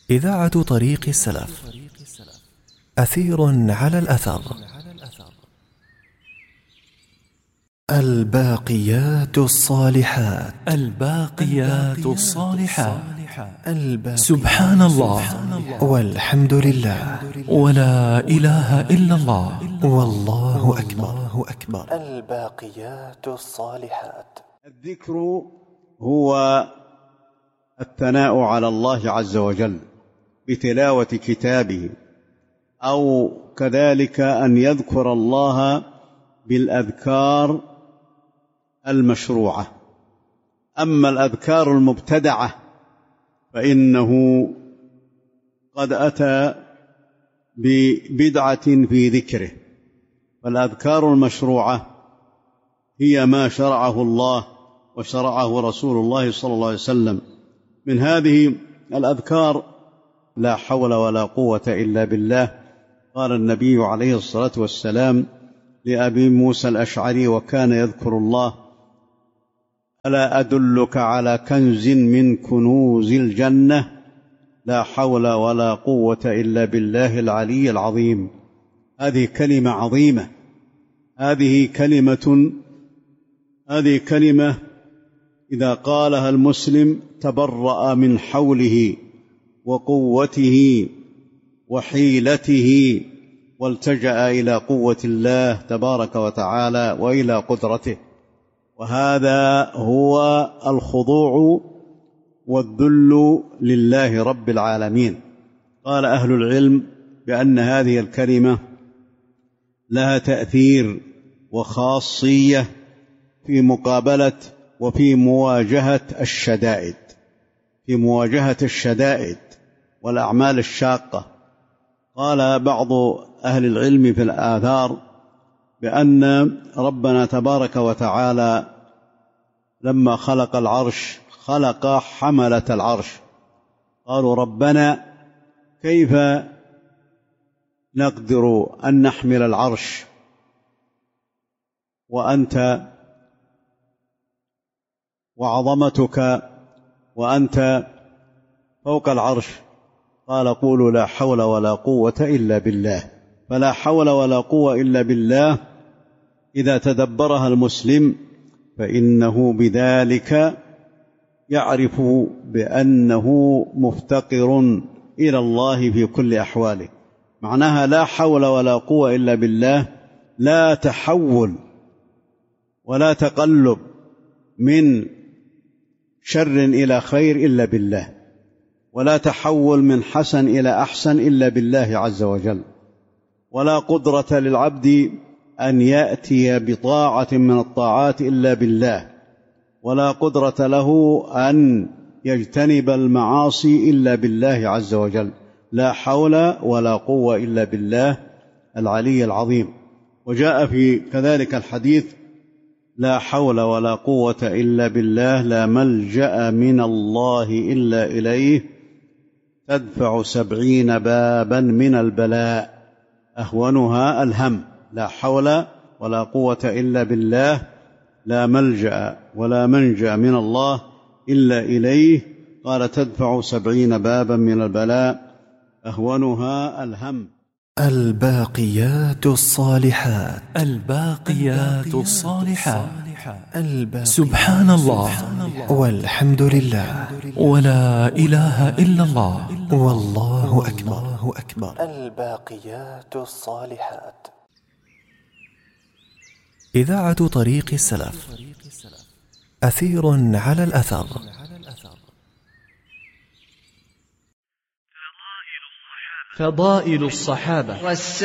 إذاعة طريق السلف. أثير على الأثر. الباقيات الصالحات. الباقيات الصالحات. سبحان الله والحمد لله ولا إله إلا الله والله أكبر. الباقيات الصالحات. الذكر هو الثناء على الله عز وجل بتلاوة كتابه، أو كذلك أن يذكر الله بالأذكار المشروعة. أما الأذكار المبتدعة فإنه قد أتى ببدعة في ذكره، فالأذكار المشروعة هي ما شرعه الله وشرعه رسول الله صلى الله عليه وسلم. من هذه الأذكار لا حول ولا قوة إلا بالله. قال النبي عليه الصلاة والسلام لأبي موسى الأشعري وكان يذكر الله: ألا أدلك على كنز من كنوز الجنة؟ لا حول ولا قوة إلا بالله العلي العظيم. هذه كلمة عظيمة، هذه كلمة إذا قالها المسلم تبرأ من حوله وقوته وحيلته، والتجأ إلى قوة الله تبارك وتعالى وإلى قدرته. وهذا هو الخضوع والذل لله رب العالمين. قال أهل العلم بأن هذه الكلمة لها تأثير وخاصية في مقابلة وفي مواجهة الشدائد والأعمال الشاقة. قال بعض أهل العلم في الآثار بأن ربنا تبارك وتعالى لما خلق العرش خلق حملة العرش. قالوا: ربنا كيف نقدر أن نحمل العرش وأنت وعظمتك وأنت فوق العرش؟ قال: قولوا لا حول ولا قوة إلا بالله. فلا حول ولا قوة إلا بالله إذا تدبرها المسلم فإنه بذلك يعرف بأنه مفتقر إلى الله في كل أحواله. معناها لا حول ولا قوة إلا بالله، لا تحول ولا تقلب من شر إلى خير إلا بالله، ولا تحول من حسن إلى أحسن إلا بالله عز وجل، ولا قدرة للعبد أن يأتي بطاعة من الطاعات إلا بالله، ولا قدرة له أن يجتنب المعاصي إلا بالله عز وجل. لا حول ولا قوة إلا بالله العلي العظيم. وجاء في كذلك الحديث: لا حول ولا قوة إلا بالله، لا ملجأ من الله إلا إليه، تدفع 70 بابا من البلاء أهونها الهم. لا حول ولا قوة إلا بالله، لا ملجأ ولا منجأ من الله إلا إليه، قال: تدفع 70 بابا من البلاء أهونها الهم. الباقيات الصالحات. الباقيات الصالحات. سبحان الله والحمد لله ولا إله إلا الله والله أكبر. الباقيات الصالحات. إذاعة طريق السلف. أثير على الأثر. فضائل الصحابة